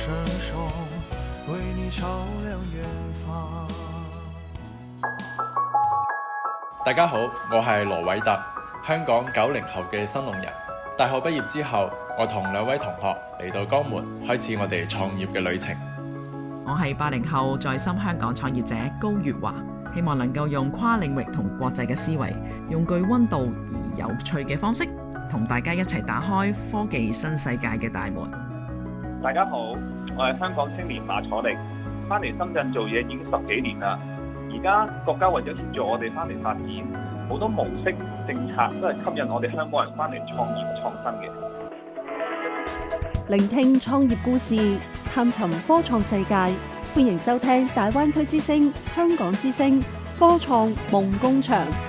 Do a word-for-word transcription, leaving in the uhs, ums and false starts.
伸手為你照亮遠方。 大家好，我係羅偉特，香港九零後嘅新農人。大學畢業之後，我同兩位同學嚟到江門，開始我哋創業嘅旅程。 我係八零後在深香港創業者高月華，希望能夠用跨領域同國際嘅思維，用具溫度而有趣嘅方式，同大家一齊打開科技新世界嘅大門。 大家好，我係香港青年馬楚力，翻嚟深圳做嘢已經十幾年啦。而家國家為咗協助我哋翻嚟發展，好多模式政策都係吸引我哋香港人翻嚟創業創新嘅。 聆聽創業故事，探尋科創世界，歡迎收聽大灣區之聲、香港之聲科創夢工場。